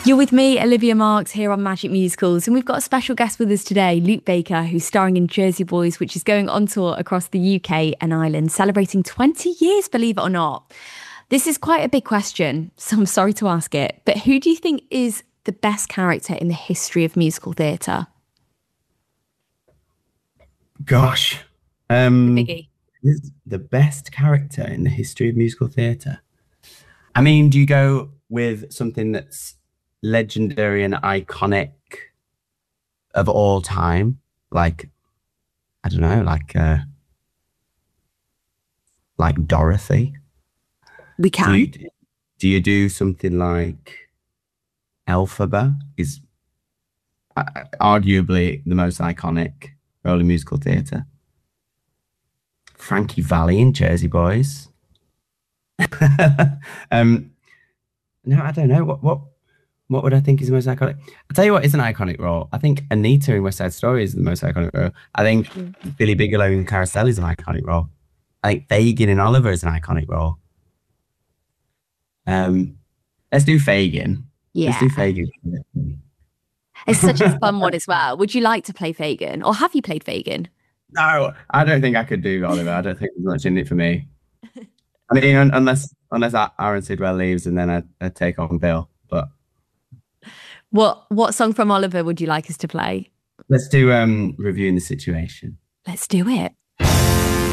You're with me, Olivia Marks, here on Magic Musicals, and we've got a special guest with us today, Luke Baker, who's starring in Jersey Boys, which is going on tour across the UK and Ireland, celebrating 20 years, believe it or not. This is quite a big question, so I'm sorry to ask it, but who do you think is the best character in the history of musical theatre? Gosh, The um, biggie. is the best character in the history of musical theatre. I mean, do you go with something that's legendary and iconic of all time? Like, I don't know, like Dorothy. We Do can. you do you do something like Elphaba? Is arguably the most iconic role in musical theatre. Frankie Valli in Jersey Boys. um, no, I don't know. What would I think is the most iconic? I'll tell you what is an iconic role. I think Anita in West Side Story is the most iconic role. I think Mm. Billy Bigelow in Carousel is an iconic role. I think Fagin in Oliver is an iconic role. Um, let's do Fagin. Let's Yeah. do Fagin. It's such a fun one as well. Would you like to play Fagin, or have you played Fagin? No, I don't think I could do Oliver. I don't think there's much in it for me. I mean, unless Aaron Sidwell leaves and then I take on Bill. But What song from Oliver would you like us to play? let's do reviewing the situation. Let's do it.